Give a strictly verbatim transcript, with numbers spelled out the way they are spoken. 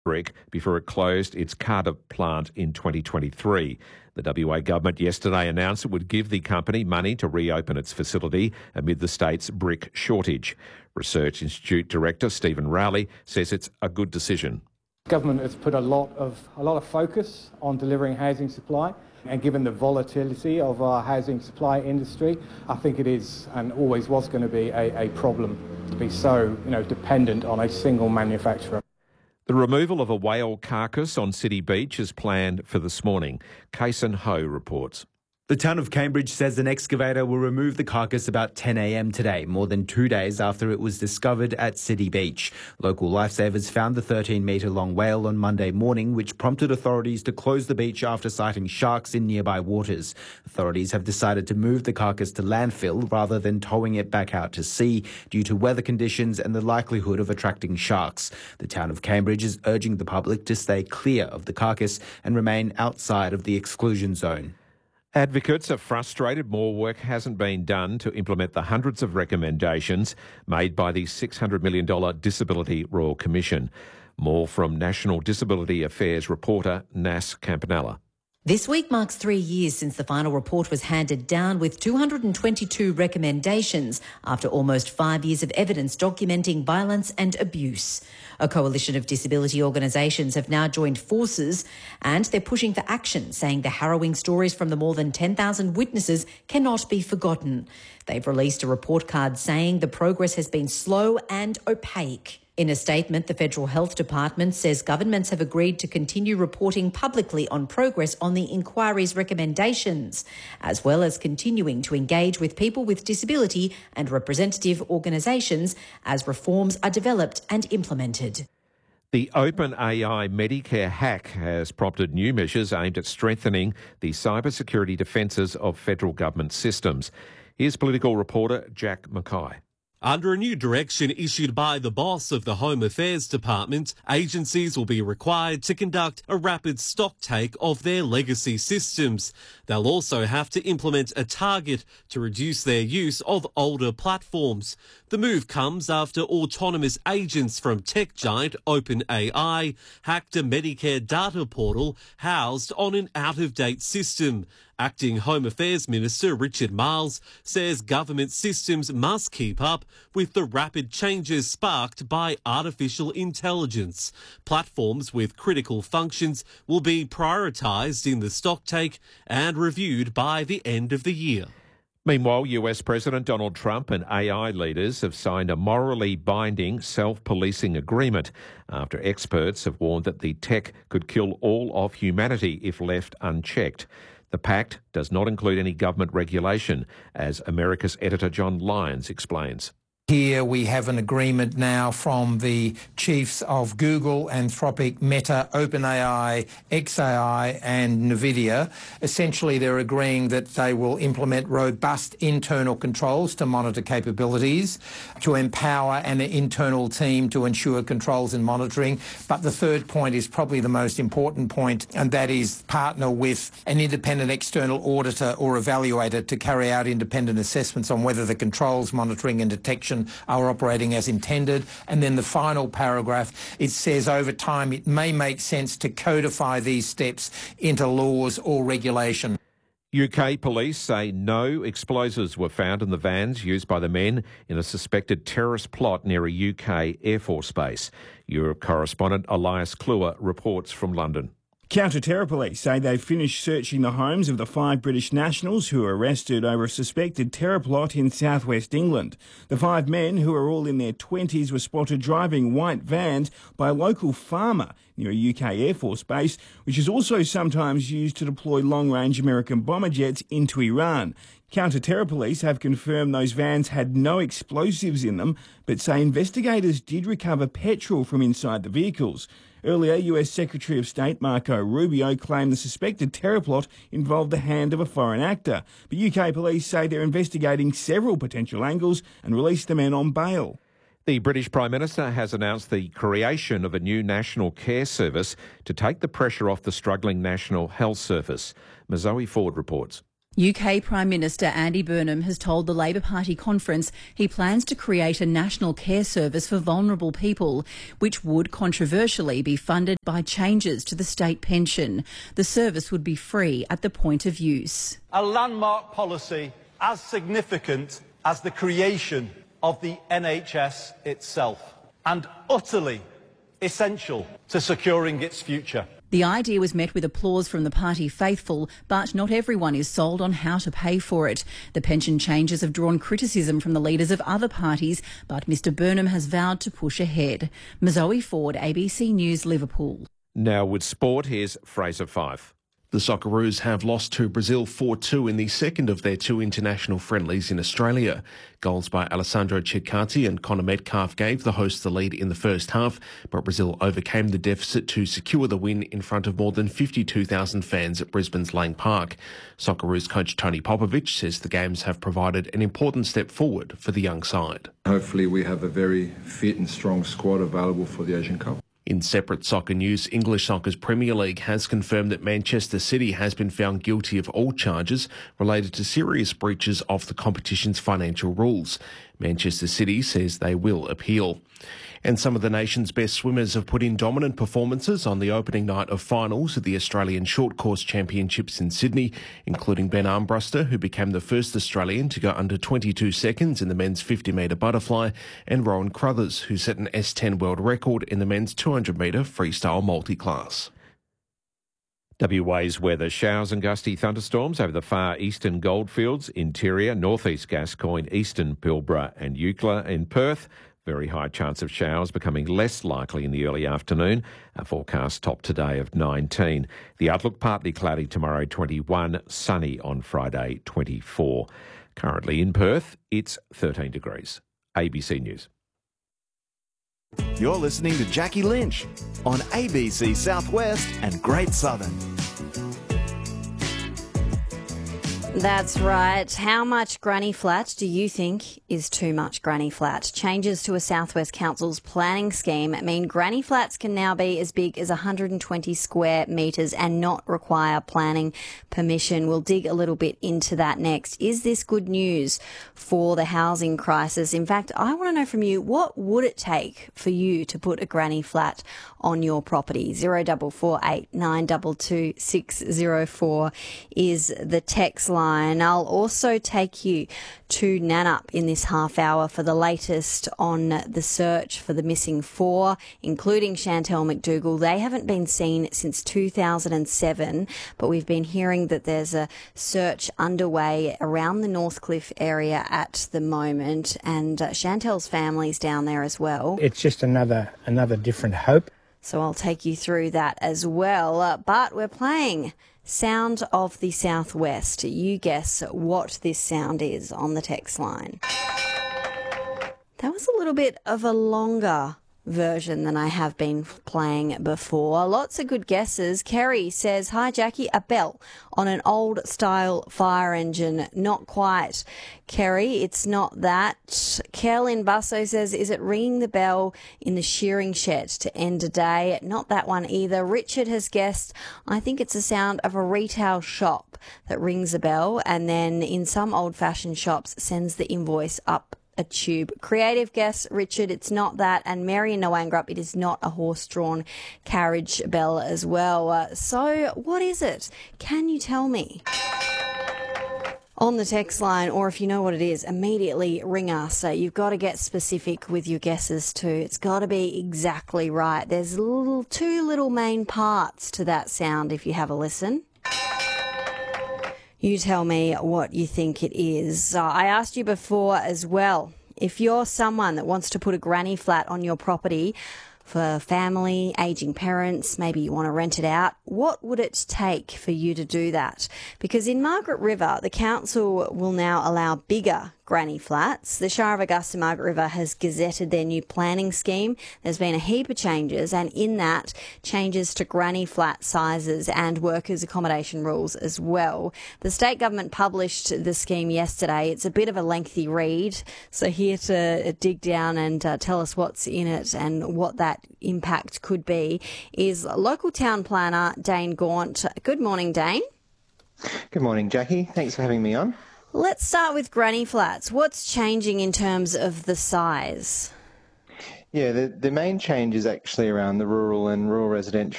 brick before it closed its Cardiff plant in twenty twenty-three. The W A government yesterday announced it would give the company money to reopen its facility amid the state's brick shortage. Research Institute Director Stephen Rowley says it's a good decision. Government has put a lot of a lot of focus on delivering housing supply, and given the volatility of our housing supply industry, I think it is and always was going to be a, a problem to be so, you know, dependent on a single manufacturer. The removal of a whale carcass on City Beach is planned for this morning. Kason Ho reports. The town of Cambridge says an excavator will remove the carcass about ten a m today, more than two days after it was discovered at City Beach. Local lifesavers found the thirteen metre long whale on Monday morning, which prompted authorities to close the beach after sighting sharks in nearby waters. Authorities have decided to move the carcass to landfill rather than towing it back out to sea due to weather conditions and the likelihood of attracting sharks. The town of Cambridge is urging the public to stay clear of the carcass and remain outside of the exclusion zone. Advocates are frustrated more work hasn't been done to implement the hundreds of recommendations made by the six hundred million dollars Disability Royal Commission. More from National Disability Affairs reporter Nas Campanella. This week marks three years since the final report was handed down with two hundred twenty-two recommendations after almost five years of evidence documenting violence and abuse. A coalition of disability organisations have now joined forces and they're pushing for action, saying the harrowing stories from the more than ten thousand witnesses cannot be forgotten. They've released a report card saying the progress has been slow and opaque. In a statement, the Federal Health Department says governments have agreed to continue reporting publicly on progress on the inquiry's recommendations, as well as continuing to engage with people with disability and representative organisations as reforms are developed and implemented. The OpenAI Medicare hack has prompted new measures aimed at strengthening the cybersecurity defences of federal government systems. Here's political reporter Jack Mackay. Under a new direction issued by the boss of the Home Affairs Department, agencies will be required to conduct a rapid stocktake of their legacy systems. They'll also have to implement a target to reduce their use of older platforms. The move comes after autonomous agents from tech giant OpenAI hacked a Medicare data portal housed on an out-of-date system. Acting Home Affairs Minister Richard Marles says government systems must keep up with the rapid changes sparked by artificial intelligence. Platforms with critical functions will be prioritised in the stocktake and reviewed by the end of the year. Meanwhile, U S President Donald Trump and A I leaders have signed a morally binding self-policing agreement after experts have warned that the tech could kill all of humanity if left unchecked. The pact does not include any government regulation, as America's editor John Lyons explains. Here we have an agreement now from the chiefs of Google, Anthropic, Meta, OpenAI, X A I and NVIDIA. Essentially, they're agreeing that they will implement robust internal controls to monitor capabilities, to empower an internal team to ensure controls and monitoring. But the third point is probably the most important point, and that is partner with an independent external auditor or evaluator to carry out independent assessments on whether the controls, monitoring and detection are operating as intended. And then the final paragraph, it says over time it may make sense to codify these steps into laws or regulation. U K police say no explosives were found in the vans used by the men in a suspected terrorist plot near a U K Air Force base. Europe correspondent Elias Kluwer reports from London. Counter-terror police say they've finished searching the homes of the five British nationals who were arrested over a suspected terror plot in southwest England. The five men, who are all in their twenties, were spotted driving white vans by a local farmer near a U K Air Force base, which is also sometimes used to deploy long-range American bomber jets into Iran. Counter-terror police have confirmed those vans had no explosives in them, but say investigators did recover petrol from inside the vehicles. Earlier, U S Secretary of State Marco Rubio claimed the suspected terror plot involved the hand of a foreign actor, but U K police say they're investigating several potential angles and released the men on bail. The British Prime Minister has announced the creation of a new national care service to take the pressure off the struggling National Health Service. Mazoe Ford reports. U K Prime Minister Andy Burnham has told the Labor Party conference he plans to create a national care service for vulnerable people, which would controversially be funded by changes to the state pension. The service would be free at the point of use. A landmark policy as significant as the creation of the N H S itself, and utterly essential to securing its future. The idea was met with applause from the party faithful, but not everyone is sold on how to pay for it. The pension changes have drawn criticism from the leaders of other parties, but Mr Burnham has vowed to push ahead. Mazoe Ford, A B C News, Liverpool. Now with sport, here's Fraser Fyfe. The Socceroos have lost to Brazil four two in the second of their two international friendlies in Australia. Goals by Alessandro Cecchati and Connor Metcalfe gave the hosts the lead in the first half, but Brazil overcame the deficit to secure the win in front of more than fifty-two thousand fans at Brisbane's Lang Park. Socceroos coach Tony Popovic says the games have provided an important step forward for the young side. Hopefully we have a very fit and strong squad available for the Asian Cup. In separate soccer news, English Soccer's Premier League has confirmed that Manchester City has been found guilty of all charges related to serious breaches of the competition's financial rules. Manchester City says they will appeal. And some of the nation's best swimmers have put in dominant performances on the opening night of finals at the Australian Short Course Championships in Sydney, including Ben Armbruster, who became the first Australian to go under twenty-two seconds in the men's fifty metre butterfly, and Rowan Crothers, who set an S ten world record in the men's two hundred metre freestyle multi-class. W A's weather: showers and gusty thunderstorms over the far eastern goldfields, interior, northeast Gascoyne, eastern Pilbara and Eucla. In Perth, very high chance of showers becoming less likely in the early afternoon. A forecast top today of nineteen. The outlook: partly cloudy tomorrow, twenty-one. Sunny on Friday, twenty-four. Currently in Perth, it's thirteen degrees. A B C News. You're listening to Jackie Lynch on A B C Southwest and Great Southern. That's right. How much granny flat do you think is too much granny flat? Changes to a South West Council's planning scheme mean granny flats can now be as big as one hundred twenty square metres and not require planning permission. We'll dig a little bit into that next. Is this good news for the housing crisis? In fact, I want to know from you, what would it take for you to put a granny flat on your property? zero four four eight nine two two six zero four is the text line. I'll also take you to Nannup in this half hour for the latest on the search for the missing four, including Chantel McDougall. They haven't been seen since two thousand seven, but we've been hearing that there's a search underway around the Northcliffe area at the moment, and uh, Chantel's family's down there as well. It's just another another different hope. So I'll take you through that as well. Uh, but we're playing Sound of the Southwest. You guess what this sound is on the text line. That was a little bit of a longer version than I have been playing before. Lots of good guesses. Kerry says, hi Jackie, a bell on an old style fire engine. Not quite, Kerry, it's not that. Carolyn Busso says, is it ringing the bell in the shearing shed to end a day? Not that one either. Richard has guessed, I think it's the sound of a retail shop that rings a bell and then in some old fashioned shops sends the invoice up a tube. Creative guess, Richard, it's not that. And Mary and Noangrup, it is not a horse-drawn carriage bell as well. Uh, so what is it? Can you tell me? On the text line, or if you know what it is, immediately ring us. Uh, you've got to get specific with your guesses too. It's got to be exactly right. There's little, two little main parts to that sound if you have a listen. You tell me what you think it is. Uh, I asked you before as well, if you're someone that wants to put a granny flat on your property for family, ageing parents, maybe you want to rent it out, what would it take for you to do that? Because in Margaret River, the council will now allow bigger granny flats. The Shire of Augusta Margaret River has gazetted their new planning scheme. There's been a heap of changes, and in that, changes to granny flat sizes and workers' accommodation rules as well. The state government published the scheme yesterday. It's a bit of a lengthy read, so here to dig down and uh, tell us what's in it and what that impact could be is local town planner Dane Gaunt. Good morning, Dane. Good morning, Jackie. Thanks for having me on. Let's start with granny flats. What's changing in terms of the size? Yeah, the, the main change is actually around the rural and rural residential